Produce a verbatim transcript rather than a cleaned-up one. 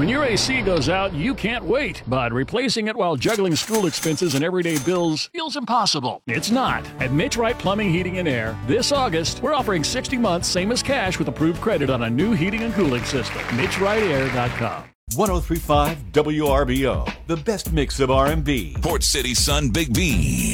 When your A C goes out, you can't wait, but replacing it while juggling school expenses and everyday bills feels impossible. It's not. At Mitch Wright Plumbing, Heating, and Air, this August, we're offering sixty months, same as cash, with approved credit on a new heating and cooling system. Mitch Wright Air dot com. one oh three point five W R B O, the best mix of R and B. Port City Sun Big B.